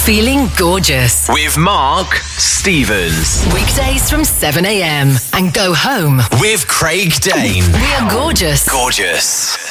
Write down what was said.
Feeling Gorgeous with Mark Stevens. Weekdays from 7 a.m. and go home with Craig Dane. We are gorgeous. Gorgeous.